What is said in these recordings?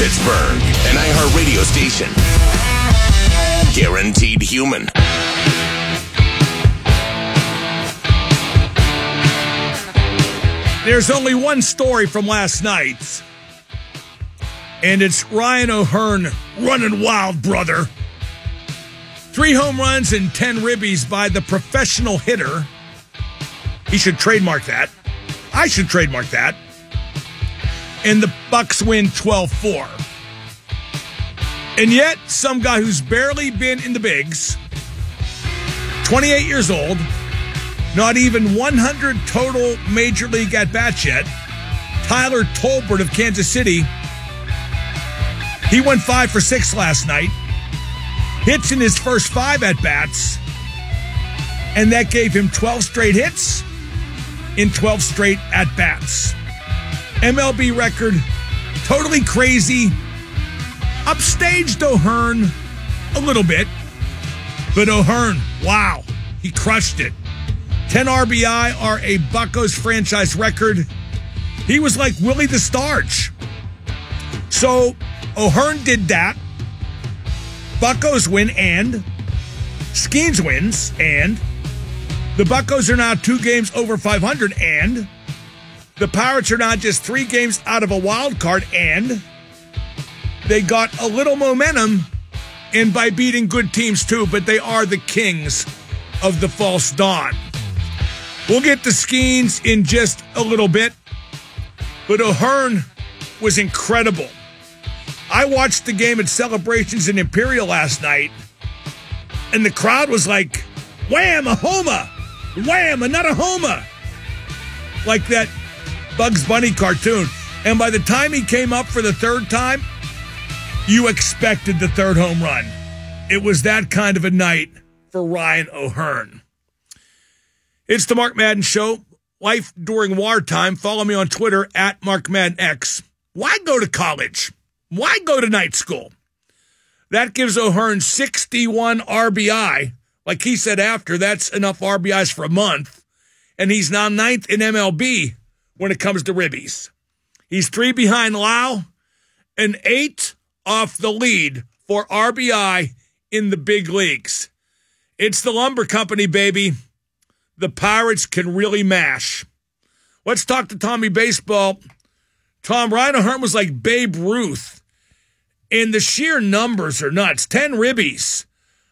Pittsburgh, an iHeartRadio station. Guaranteed Human. There's only one story from last night, and it's Ryan O'Hearn running wild, brother. 3 home runs and 10 ribbies by the professional hitter. He should trademark that. I should trademark that. And the Bucks win 12-4. And yet, some guy who's barely been in the bigs, 28 years old, not even 100 total Major League at-bats yet, Tyler Tolbert of Kansas City, he went 5 for 6 last night, hits in his first 5 at-bats, and that gave him 12 straight hits in 12 straight at-bats. MLB record, totally crazy, upstaged O'Hearn a little bit, but O'Hearn, wow, he crushed it. 10 RBI are a Buccos franchise record. He was like Willie the Starch. So O'Hearn did that. Buccos win, and Skeens wins, and the Buccos are now 2 games over 500, and the Pirates are now just 3 games out of a wild card, and they got a little momentum and by beating good teams too, but they are the kings of the false dawn. We'll get to Skeens in just a little bit, but O'Hearn was incredible. I watched the game at Celebrations in Imperial last night, and the crowd was like, wham, a homer! Wham, another homer! Like that Bugs Bunny cartoon. And by the time he came up for the 3rd time, you expected the 3rd home run. It was that kind of a night for Ryan O'Hearn. It's the Mark Madden Show. Life during wartime. Follow me on Twitter at MarkMaddenX. Why go to college? Why go to night school? That gives O'Hearn 61 RBI. Like he said after, that's enough RBIs for a month. And he's now 9th in MLB when it comes to ribbies. He's 3 behind Lau and 8 off the lead for RBI in the big leagues. It's the Lumber Company, baby. The Pirates can really mash. Let's talk to Tommy Baseball. Tom, Ryan O'Hearn was like Babe Ruth. And the sheer numbers are nuts. 10 ribbies.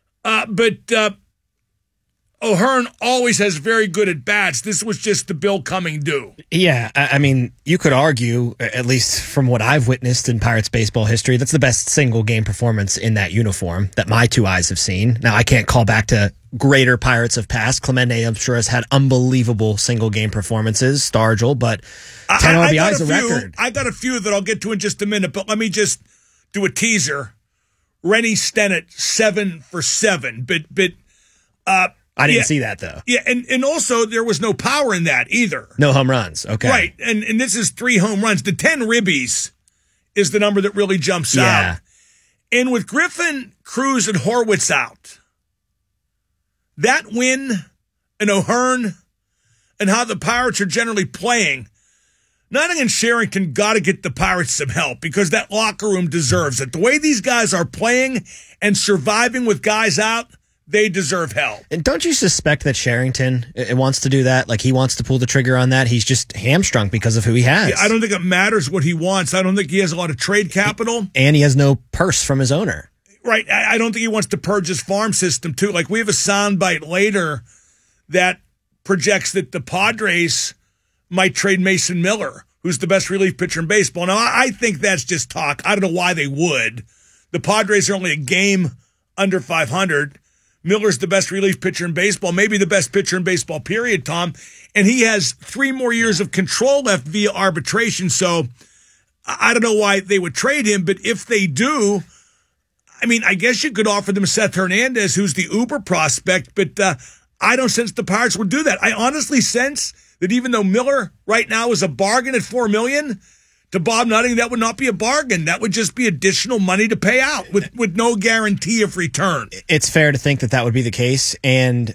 But O'Hearn always has very good at-bats. This was just the bill coming due. Yeah, I mean, you could argue, at least from what I've witnessed in Pirates baseball history, that's the best single-game performance in that uniform that my 2 eyes have seen. Now, I can't call back to greater Pirates of past. Clemente, I'm sure, has had unbelievable single-game performances, Stargell, but 10 RBI is a record. I got a few that I'll get to in just a minute, but let me just do a teaser. Rennie Stennett, 7 for 7, but I didn't see that, though. Yeah, and also there was no power in that either. No home runs, okay. Right, and this is 3 home runs. The 10 ribbies is the number that really jumps out. And with Griffin, Cruz, and Horwitz out, that win and O'Hearn and how the Pirates are generally playing, Nottingham and Sherrington got to get the Pirates some help because that locker room deserves it. The way these guys are playing and surviving with guys out, they deserve help. And don't you suspect that Sherrington wants to do that? Like he wants to pull the trigger on that? He's just hamstrung because of who he has. Yeah, I don't think it matters what he wants. I don't think he has a lot of trade capital. And he has no purse from his owner. Right. I don't think he wants to purge his farm system, too. Like, we have a soundbite later that projects that the Padres might trade Mason Miller, who's the best relief pitcher in baseball. Now, I think that's just talk. I don't know why they would. The Padres are only a game under 500. Miller's the best relief pitcher in baseball, maybe the best pitcher in baseball, period, Tom. And he has 3 more years of control left via arbitration. So I don't know why they would trade him, but if they do, I mean, I guess you could offer them Seth Hernandez, who's the uber prospect, but I don't sense the Pirates would do that. I honestly sense that even though Miller right now is a bargain at $4 million, to Bob Nutting, that would not be a bargain. That would just be additional money to pay out with no guarantee of return. It's fair to think that would be the case. And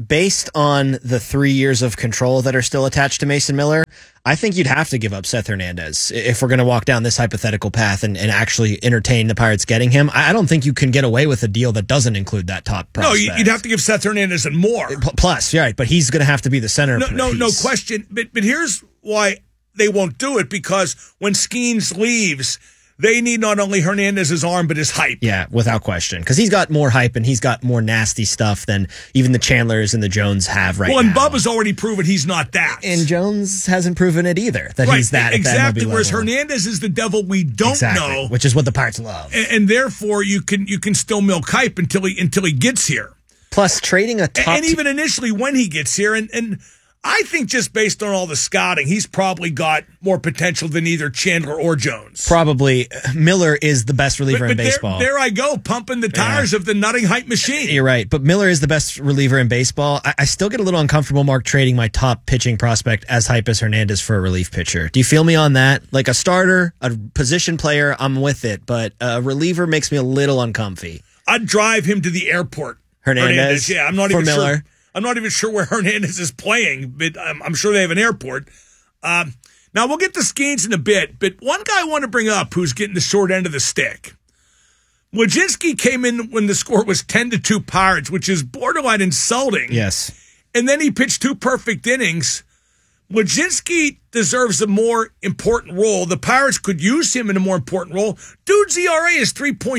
based on the 3 years of control that are still attached to Mason Miller, I think you'd have to give up Seth Hernandez if we're going to walk down this hypothetical path and actually entertain the Pirates getting him. I don't think you can get away with a deal that doesn't include that top prospect. No, you'd have to give Seth Hernandez and more. Plus, right, but he's going to have to be the center. No question. But here's why they won't do it, because when Skeens leaves, they need not only Hernandez's arm, but his hype. Yeah, without question. Because he's got more hype and he's got more nasty stuff than even the Chandlers and the Jones have right now. Well, and Bubba's already proven he's not that. And Jones hasn't proven it either, that he's that. Exactly. At that Whereas level. Hernandez is the devil we don't know. Which is what the Pirates love. And therefore, you can still milk hype until he gets here. Plus, trading a top... And even initially when he gets here, and I think just based on all the scouting, he's probably got more potential than either Chandler or Jones. Probably. Miller is the best reliever in baseball. There I go, pumping the tires of the nutting hype machine. You're right, but Miller is the best reliever in baseball. I still get a little uncomfortable, Mark, trading my top pitching prospect as hype as Hernandez for a relief pitcher. Do you feel me on that? Like a starter, a position player, I'm with it, but a reliever makes me a little uncomfy. I'd drive him to the airport. Hernandez? Yeah, I'm not for even Miller. sure. I'm not even sure where Hernandez is playing, but I'm sure they have an airport. Now, we'll get to Skeens in a bit, but one guy I want to bring up who's getting the short end of the stick. Wojcinski came in when the score was 10-2 Pirates, which is borderline insulting. Yes. And then he pitched 2 perfect innings. Wojcinski deserves a more important role. The Pirates could use him in a more important role. Dude's ERA is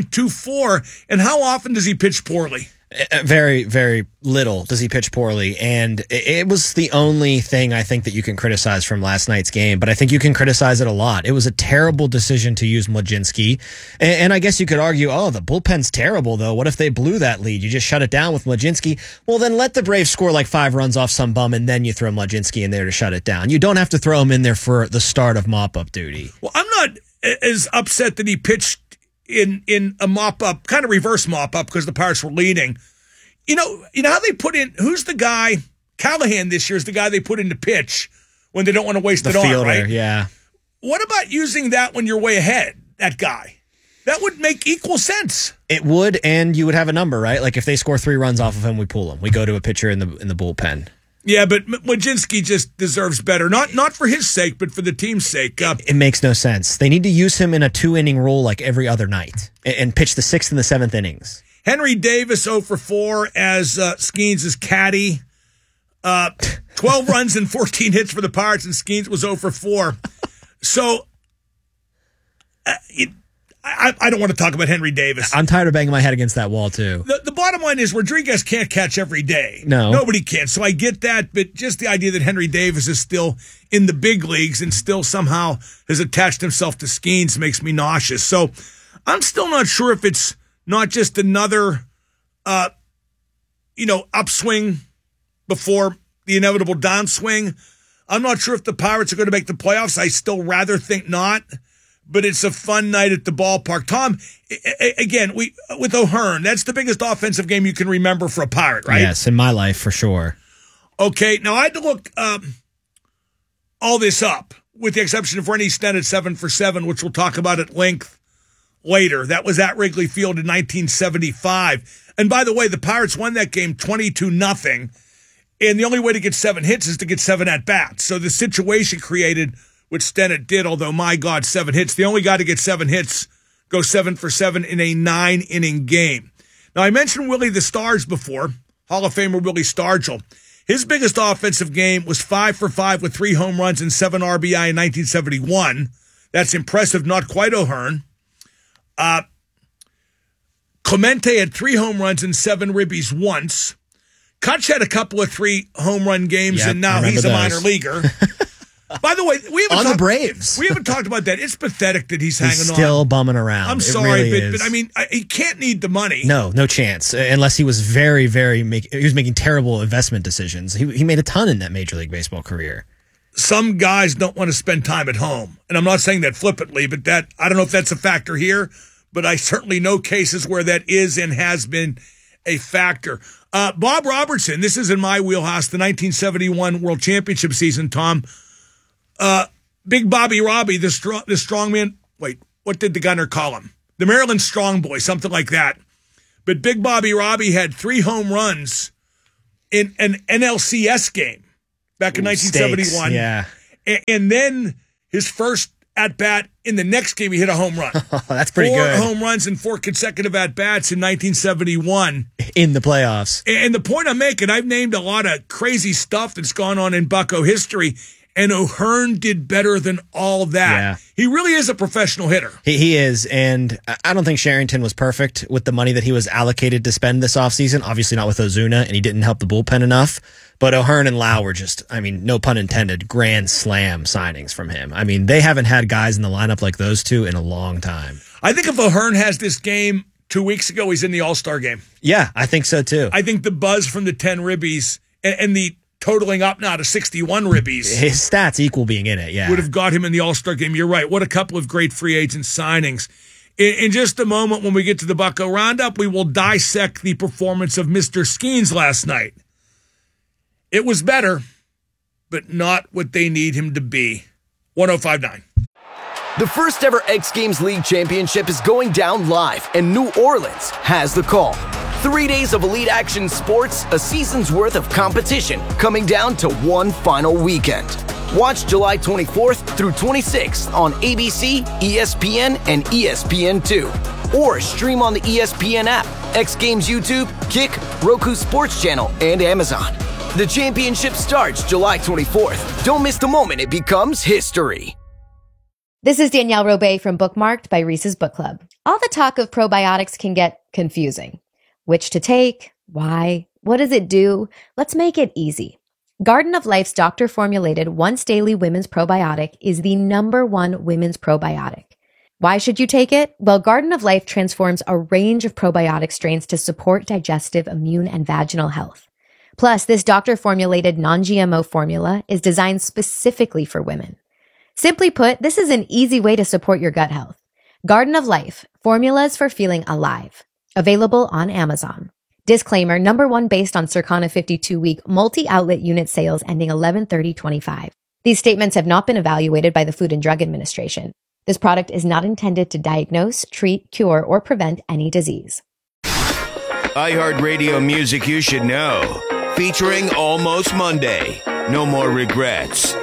3.24, and how often does he pitch poorly? Very, very little does he pitch poorly, and it was the only thing I think that you can criticize from last night's game, but I think you can criticize it a lot. It was a terrible decision to use Mlodzinski, and I guess you could argue, oh, the bullpen's terrible, though. What if they blew that lead? You just shut it down with Mlodzinski? Well, then let the Braves score like 5 runs off some bum, and then you throw Mlodzinski in there to shut it down. You don't have to throw him in there for the start of mop-up duty. Well, I'm not as upset that he pitched in a mop-up, kind of reverse mop-up, because the Pirates were leading. You know how they put in, who's the guy, Callahan this year is the guy they put in to pitch when they don't want to waste it on, right? Yeah. What about using that when you're way ahead, that guy? That would make equal sense. It would, and you would have a number, right? Like if they score 3 runs off of him, we pull him. We go to a pitcher in the bullpen. Yeah, but Wojcinski just deserves better. Not for his sake, but for the team's sake. It makes no sense. They need to use him in a 2-inning role like every other night and pitch the 6th and the 7th innings. Henry Davis 0 for 4 as Skeens' caddy. 12 runs and 14 hits for the Pirates, and Skeens was 0 for 4. So I don't want to talk about Henry Davis. I'm tired of banging my head against that wall, too. The bottom line is Rodriguez can't catch every day. No. Nobody can. So I get that, but just the idea that Henry Davis is still in the big leagues and still somehow has attached himself to Skeens makes me nauseous. So I'm still not sure if it's not just another, upswing before the inevitable downswing. I'm not sure if the Pirates are going to make the playoffs. I still rather think not. But it's a fun night at the ballpark. Tom, again, with O'Hearn, that's the biggest offensive game you can remember for a Pirate, right? Yes, in my life, for sure. Okay, now I had to look all this up, with the exception of Rennie Sten at 7 for 7, which we'll talk about at length later. That was at Wrigley Field in 1975. And by the way, the Pirates won that game 22-0, and the only way to get 7 hits is to get 7 at-bats. So the situation created, which Stennett did, although, my God, 7 hits. The only guy to get 7 hits goes 7 for 7 in a 9-inning game. Now, I mentioned Willie the Stars before, Hall of Famer Willie Stargell. His biggest offensive game was 5 for 5 with 3 home runs and 7 RBI in 1971. That's impressive, not quite O'Hearn. Clemente had 3 home runs and 7 ribbies once. Kutch had a couple of 3 home run games, and now he's a minor leaguer. By the way, we haven't the Braves. We haven't talked about that. It's pathetic that he's hanging on. Still bumming around. I'm sorry, really but I mean, he can't need the money. No chance. Unless he was very, he was making terrible investment decisions. He made a ton in that Major League Baseball career. Some guys don't want to spend time at home, and I'm not saying that flippantly, but that I don't know if that's a factor here, but I certainly know cases where that is and has been a factor. Bob Robertson, this is in my wheelhouse, the 1971 World Championship season, Tom. Big Bobby Robbie, the strong man. Wait, what did the gunner call him? The Maryland Strong Boy, something like that. But Big Bobby Robbie had 3 home runs in an NLCS game back in 1971. Stakes, yeah. And then his first at-bat in the next game, he hit a home run. That's pretty good. 4 home runs and 4 consecutive at-bats in 1971. In the playoffs. And the point I'm making, I've named a lot of crazy stuff that's gone on in Bucco history, and O'Hearn did better than all that. Yeah. He really is a professional hitter. He is, and I don't think Sherrington was perfect with the money that he was allocated to spend this offseason. Obviously not with Ozuna, and he didn't help the bullpen enough. But O'Hearn and Lau were just, I mean, no pun intended, grand slam signings from him. I mean, they haven't had guys in the lineup like those two in a long time. I think if O'Hearn has this game 2 weeks ago, he's in the All-Star game. Yeah, I think so too. I think the buzz from the 10 ribbies and the totaling up now to 61 ribbies. His stats equal being in it, yeah. Would have got him in the All-Star game. You're right. What a couple of great free agent signings. In just a moment, when we get to the Bucco Roundup, we will dissect the performance of Mr. Skeens last night. It was better, but not what they need him to be. 105.9. The first ever X Games League Championship is going down live, and New Orleans has the call. 3 days of elite action sports, a season's worth of competition, coming down to one final weekend. Watch July 24th through 26th on ABC, ESPN, and ESPN2. Or stream on the ESPN app, X Games YouTube, Kick, Roku Sports Channel, and Amazon. The championship starts July 24th. Don't miss the moment it becomes history. This is Danielle Robay from Bookmarked by Reese's Book Club. All the talk of probiotics can get confusing. Which to take? Why? What does it do? Let's make it easy. Garden of Life's doctor-formulated once-daily women's probiotic is the #1 women's probiotic. Why should you take it? Well, Garden of Life transforms a range of probiotic strains to support digestive, immune, and vaginal health. Plus, this doctor-formulated non-GMO formula is designed specifically for women. Simply put, this is an easy way to support your gut health. Garden of Life, formulas for feeling alive. Available on Amazon. Disclaimer, #1 based on Circana 52-week multi-outlet unit sales ending 11/30/25. These statements have not been evaluated by the Food and Drug Administration. This product is not intended to diagnose, treat, cure, or prevent any disease. iHeartRadio music you should know. Featuring Almost Monday. No more regrets.